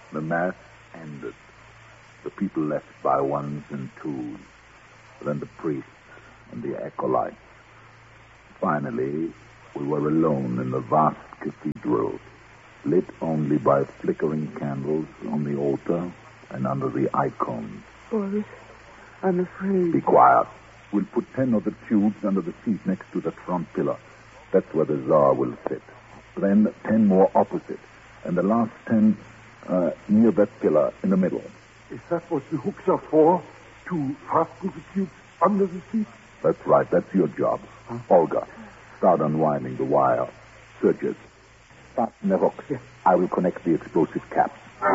The Mass ended. The people left by ones and twos. Then the priests and the acolytes. Finally, we were alone in the vast cathedral, lit only by flickering candles on the altar and under the icons. Boris, I'm afraid. Be quiet. We'll put 10 of the tubes under the seat next to the front pillar. That's where the Tsar will sit. Then 10 more opposite. And the last 10 near that pillar in the middle. Is that what the hooks are for? To fasten the tubes under the seat? That's right. That's your job. Huh? Olga, start unwinding the wire. Sergius, fasten the hooks. Yes. I will connect the explosive caps.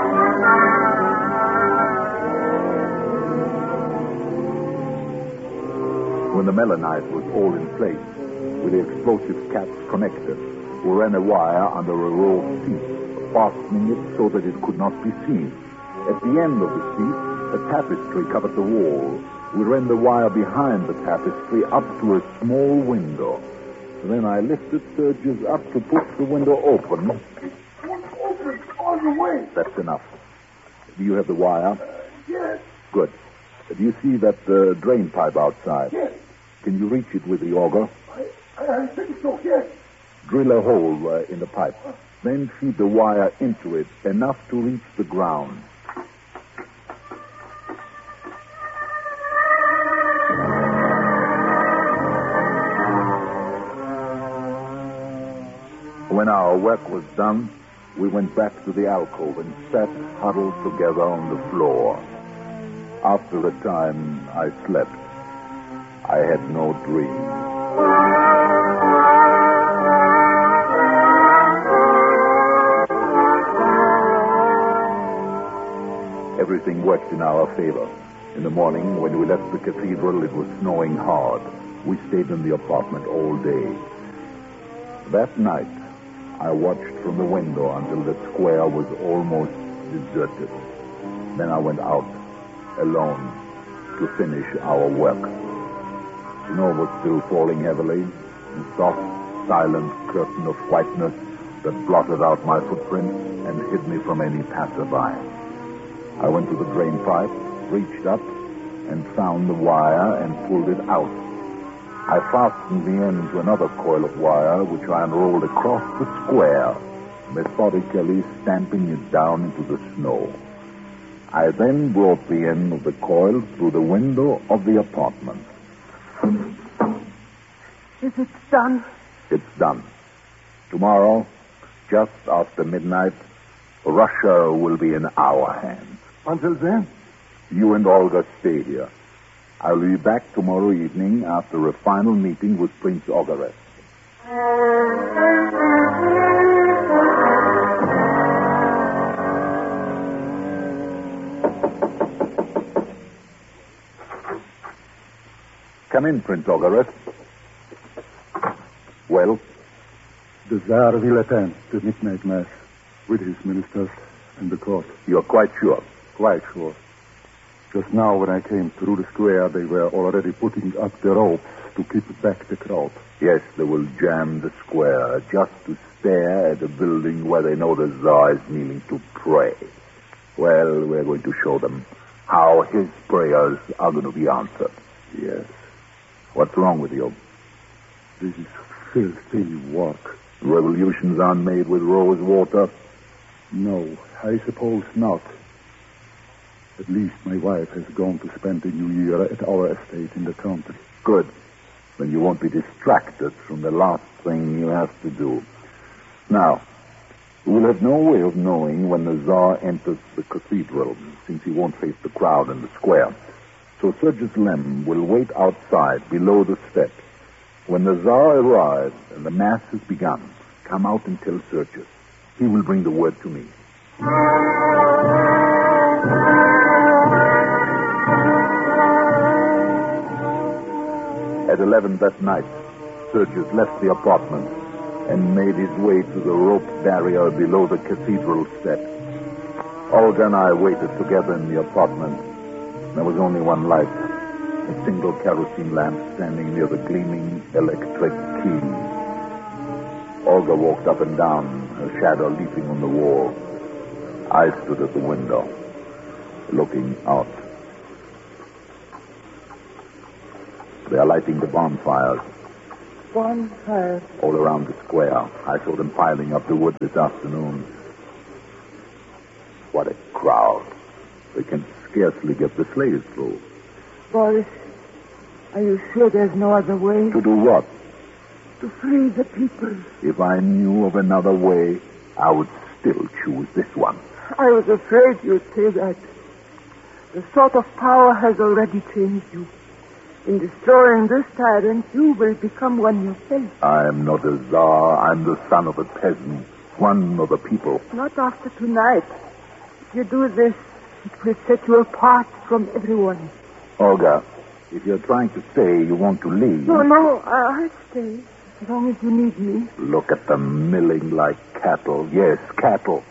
When the melanite was all in place, with the explosive caps connected, we ran a wire under a row of seats, fastening it so that it could not be seen. At the end of the seat, a tapestry covered the wall. We ran the wire behind the tapestry up to a small window. Then I lifted Sergius up to push the window open. Open all the way. That's enough. Do you have the wire? Yes. Good. Do you see that drain pipe outside? Yes. Can you reach it with the auger? I think so, yes. Drill a hole in the pipe. Then feed the wire into it, enough to reach the ground. When our work was done, we went back to the alcove and sat huddled together on the floor. After a time, I slept. I had no dreams. Everything worked in our favor. In the morning, when we left the cathedral, it was snowing hard. We stayed in the apartment all day. That night, I watched from the window until the square was almost deserted. Then I went out, alone, to finish our work. Snow was still falling heavily, a soft, silent curtain of whiteness that blotted out my footprints and hid me from any passerby. I went to the drain pipe, reached up, and found the wire and pulled it out. I fastened the end to another coil of wire, which I unrolled across the square, methodically stamping it down into the snow. I then brought the end of the coil through the window of the apartment. Is it done? It's done. Tomorrow, just after midnight, Russia will be in our hands. Until then? You and Olga stay here. I'll be back tomorrow evening after a final meeting with Prince Ogarev. Come in, Prince Ogarev. Well? The Tsar will attend the midnight mass with his ministers and the court. You're quite sure? Quite sure. Just now, when I came through the square, they were already putting up the ropes to keep back the crowd. Yes, they will jam the square just to stare at a building where they know the Tsar is kneeling to pray. Well, we're going to show them how his prayers are going to be answered. Yes. What's wrong with you? This is filthy work. Revolutions aren't made with rose water? No, I suppose not. At least my wife has gone to spend the new year at our estate in the country. Good. Then you won't be distracted from the last thing you have to do. Now, we'll have no way of knowing when the Tsar enters the cathedral, since he won't face the crowd in the square. So Sergius Lem will wait outside, below the steps. When the Tsar arrives and the Mass has begun, come out and tell Sergius. He will bring the word to me. At 11 that night, Sergius left the apartment and made his way to the rope barrier below the cathedral steps. Olga and I waited together in the apartment. There was only one light, a single kerosene lamp standing near the gleaming electric key. Olga walked up and down, her shadow leaping on the wall. I stood at the window, looking out. They are lighting the bonfires. Bonfires? All around the square. I saw them piling up the wood this afternoon. What a crowd. They can scarcely get the sleighs through. Boris, are you sure there's no other way? To do what? To free the people. If I knew of another way, I would still choose this one. I was afraid you'd say that. The sort of power has already changed you. In destroying this tyrant, you will become one yourself. I am not a czar. I'm the son of a peasant, one of the people. Not after tonight. If you do this, it will set you apart from everyone. Olga, if you're trying to stay, you want to leave. No, I'll stay. As long as you need me. Look at them milling like cattle. Yes, cattle.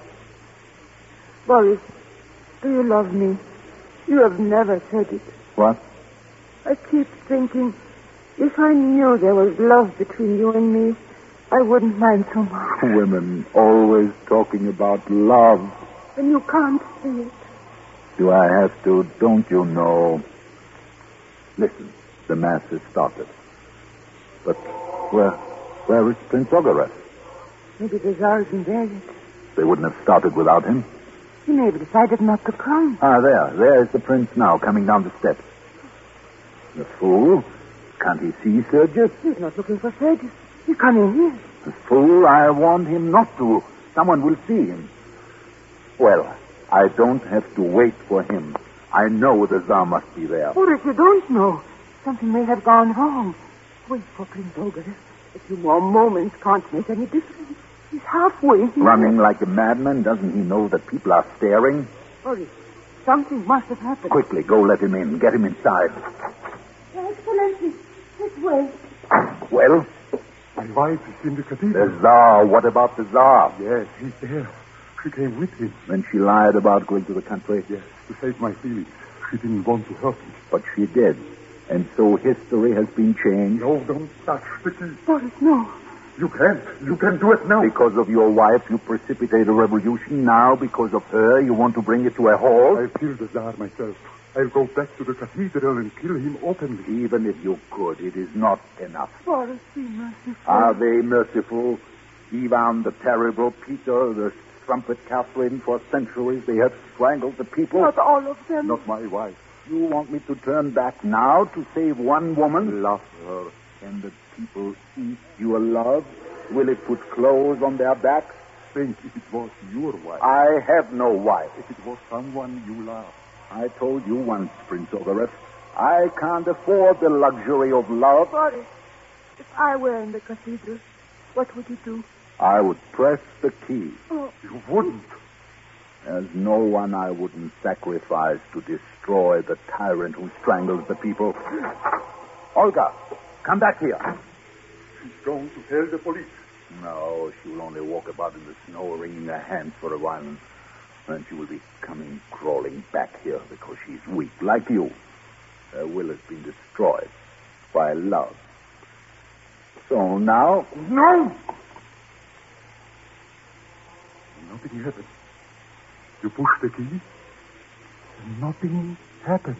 Boris, do you love me? You have never said it. What? I keep thinking, if I knew there was love between you and me, I wouldn't mind so much. Women always talking about love. And you can't say it. Do I have to? Don't you know? Listen, the mass has started. But where is Prince Ogarev? Maybe the Tsar isn't there yet. They wouldn't have started without him. He may have decided not to come. There is the prince now, coming down the steps. The fool. Can't he see Sergius? He's not looking for Sergius. He's coming here. The fool, I warned him not to. Someone will see him. Well, I don't have to wait for him. I know the Tsar must be there. Or if you don't know, something may have gone wrong. Wait for Prince Ogarev. A few more moments can't make any difference. He's halfway here. Running like a madman, doesn't he know that people are staring? Boris, something must have happened. Quickly, go let him in. Get him inside. Your Excellency, this way. Well? My wife is in the cathedral. The Tsar. What about the Tsar? Yes, he's there. She came with him. Then she lied about going to the country? Yes, to save my feelings. She didn't want to hurt me. But she did. And so history has been changed. No, don't touch the key. Boris, no. You can't. You can do it now. Because of your wife, you precipitate a revolution. Now, because of her, you want to bring it to a halt? I'll kill the Tsar myself. I'll go back to the cathedral and kill him openly. Even if you could, it is not enough. Boris, be merciful. Are they merciful? Ivan the Terrible, Peter, the Trumpet Catherine, for centuries they have strangled the people. Not all of them. Not my wife. You want me to turn back now to save one woman? Love her. Can the people eat your love? Will it put clothes on their backs? Think if it was your wife. I have no wife. If it was someone you love. I told you once, Prince Ogarev, I can't afford the luxury of love. Boris, if I were in the cathedral, what would you do? I would press the key. Oh. You wouldn't. There's no one I wouldn't sacrifice to destroy the tyrant who strangles the people. Olga, come back here. She's going to tell the police. No, she will only walk about in the snow, wringing her hands for a while. Then she will be coming crawling back here because she's weak, like you. Her will has been destroyed by love. So now... No! Nothing happened. You pushed the key, and nothing happened.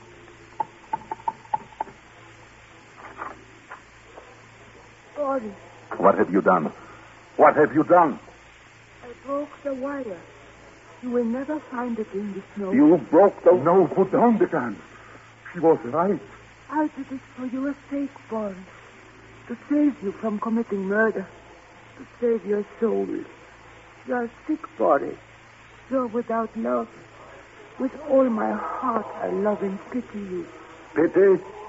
Boris, What have you done? What have you done? I broke the wire. You will never find it in the snow. You broke the... No, put down the gun. She was right. I did it for your sake, Boris. To save you from committing murder. To save your soul. You're sick, Boris. You're without love. With all my heart, I love and pity you. Pity?